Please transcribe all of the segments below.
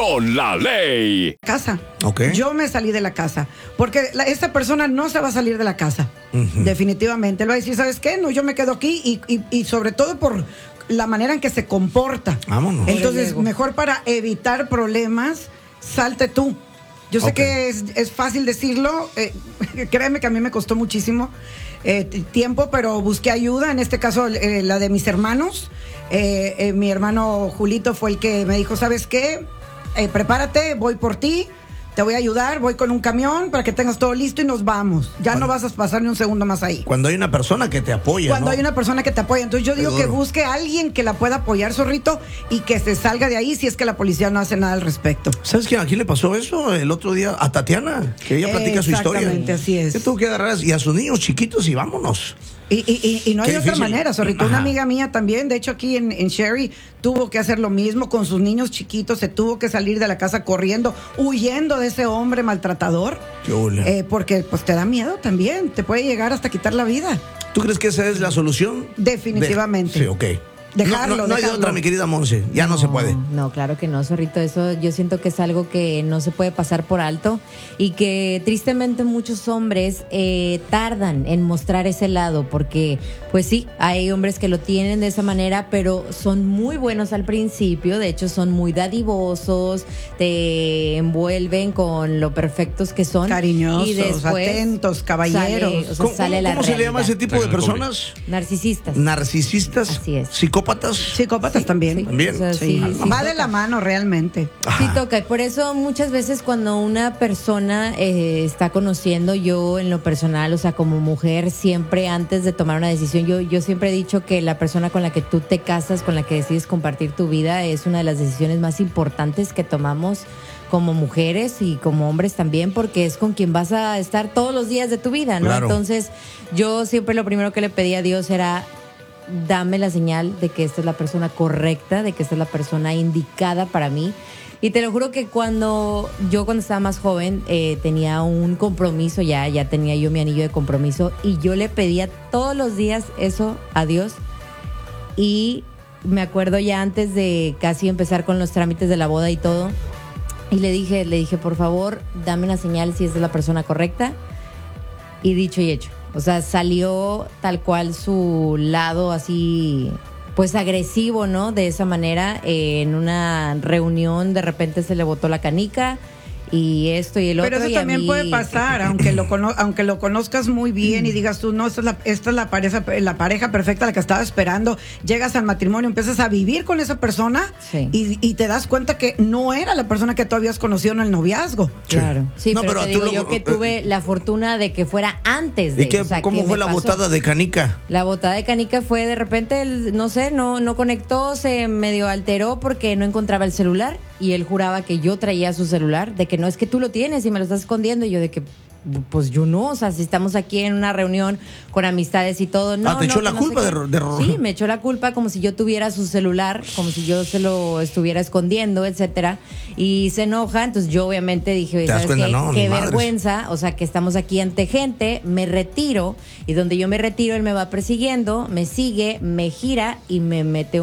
con la ley. Casa. Okay. Yo me salí de la casa. Porque esta persona no se va a salir de la casa. Definitivamente. Él va a decir, ¿sabes qué? No, yo me quedo aquí y sobre todo por la manera en que se comporta. Vámonos. Entonces, mejor para evitar problemas, salte tú. Yo sé que es fácil decirlo. Créeme que a mí me costó muchísimo tiempo, pero busqué ayuda. En este caso, la de mis hermanos. Mi hermano Julito fue el que me dijo, ¿sabes qué? Prepárate, voy por ti. Te voy a ayudar, voy con un camión para que tengas todo listo y nos vamos. Ya no vas a pasar ni un segundo más ahí. Cuando hay una persona que te apoya, Cuando ¿no? hay una persona que te apoya. Entonces yo digo que busque a alguien que la pueda apoyar, zorrito, y que se salga de ahí si es que la policía no hace nada al respecto. ¿Sabes quién? ¿A quién le pasó eso el otro día? A Tatiana, que ella platica su historia. Exactamente, así es. Que tuvo que agarrar y a sus niños chiquitos y vámonos. Y no hay Qué otra difícil. manera, zorrito. Una Ajá. amiga mía también, de hecho aquí en Sherry, tuvo que hacer lo mismo con sus niños chiquitos. Se tuvo que salir de la casa corriendo, huyendo de ese hombre maltratador. Qué ole. Porque pues te da miedo también, te puede llegar hasta quitar la vida. ¿Tú crees que esa es la solución? Definitivamente. Sí, ok. Dejarlo, no hay de dejarlo. otra, mi querida Monse. Ya no se puede. No, claro que no, zorrito. Eso yo siento que es algo que no se puede pasar por alto y que tristemente muchos hombres tardan en mostrar ese lado porque, pues sí, hay hombres que lo tienen de esa manera, pero son muy buenos al principio. De hecho, son muy dadivosos, te envuelven con lo perfectos que son. Cariñosos, y después atentos, caballeros. sale, o sea, ¿Cómo, sale la cómo se le llama a ese realidad. tipo de personas? Narcisistas. Narcisistas. Así es. Psicópatas. Psicópatas también. Sí, También. o sea, sí, Sí. sí Va de toca. la mano realmente. Sí toca, y por eso muchas veces cuando una persona está conociendo, yo en lo personal, o sea, como mujer, siempre antes de tomar una decisión, yo siempre he dicho que la persona con la que tú te casas, con la que decides compartir tu vida, es una de las decisiones más importantes que tomamos como mujeres y como hombres también, porque es con quien vas a estar todos los días de tu vida, ¿no? Claro. Entonces, yo siempre lo primero que le pedí a Dios era: dame la señal de que esta es la persona correcta, de que esta es la persona indicada para mí. Y te lo juro que cuando estaba más joven tenía un compromiso, ya tenía yo mi anillo de compromiso y yo le pedía todos los días eso a Dios. Y me acuerdo ya antes de casi empezar con los trámites de la boda y todo, y le dije, por favor, dame una señal si esta es la persona correcta. Y dicho y hecho. O sea, salió tal cual su lado así, pues agresivo, ¿no? De esa manera, en una reunión de repente se le botó la canica y esto y el otro. Pero eso y a también mí- puede pasar, aunque lo conozcas muy bien y digas tú, no, esta es la pareja perfecta, la que estaba esperando. Llegas al matrimonio, empiezas a vivir con esa persona Sí. y te das cuenta que no era la persona que tú habías conocido en el noviazgo. Claro. Sí, No, pero pero te tú digo lo- yo que tuve la fortuna de que fuera antes de. ¿Y qué, o sea, cómo que fue me la pasó. botada de canica? La botada de canica fue de repente, no sé, no conectó, se medio alteró porque no encontraba el celular y él juraba que yo traía su celular, de que no es que tú lo tienes y me lo estás escondiendo, y yo de que pues yo no, o sea, si estamos aquí en una reunión con amistades y todo, no. Te echó no, la no culpa sé qué. Sí, me echó la culpa como si yo tuviera su celular, como si yo se lo estuviera escondiendo, etcétera, y se enoja. Entonces yo obviamente dije, ¿Te das ¿sabes cuenta? qué? No, Qué ni madres. vergüenza, o sea, que estamos aquí ante gente, me retiro, y donde yo me retiro él me va persiguiendo, me sigue, me gira y me mete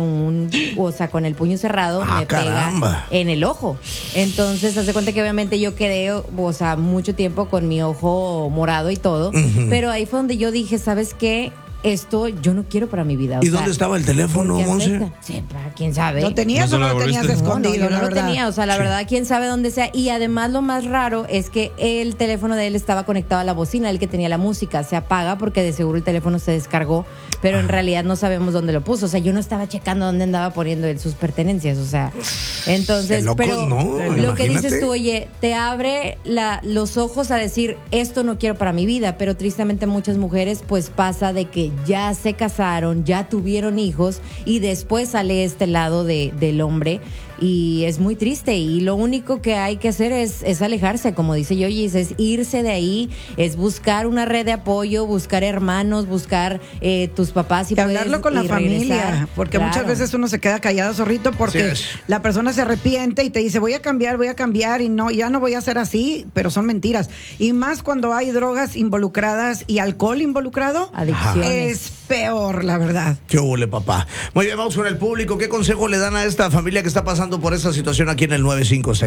o sea, con el puño cerrado, me caramba. pega en el ojo. Entonces, haz de cuenta que obviamente yo quedé, o sea, mucho tiempo con mi ojo morado y todo, pero ahí fue donde yo dije, ¿sabes qué? Esto yo no quiero para mi vida. O ¿Y sea, dónde estaba el teléfono, ¿por qué Monse? afecta? Sí, ¿quién sabe? ¿Lo tenías ¿No o se no lo lo tenías devolviste? escondido? No, yo no la lo verdad? tenía, o sea, la verdad, quién sabe dónde sea. Y además lo más raro es que el teléfono de él estaba conectado a la bocina, el que tenía la música, se apaga porque de seguro el teléfono se descargó, pero en realidad no sabemos dónde lo puso. O sea, yo no estaba checando dónde andaba poniendo él sus pertenencias, o sea, entonces, Qué locos, pero ¿no? lo que Imagínate. dices tú, oye, te abre los ojos a decir, esto no quiero para mi vida, pero tristemente muchas mujeres pues pasa de que ya se casaron, ya tuvieron hijos y después sale este lado del hombre y es muy triste, y lo único que hay que hacer es alejarse, como dice Yoyis, es irse de ahí, es buscar una red de apoyo, buscar hermanos, buscar tus papás Y hablarlo con la y familia, regresar. porque Claro. muchas veces uno se queda callado, zorrito, porque Así es. la persona se arrepiente y te dice, voy a cambiar y no, ya no voy a ser así, pero son mentiras. Y más cuando hay drogas involucradas y alcohol involucrado, Adicciones. es peor, la verdad. ¿Qué huele, papá? Muy bien, vamos con el público. ¿Qué consejo le dan a esta familia que está pasando por esta situación aquí en el 956?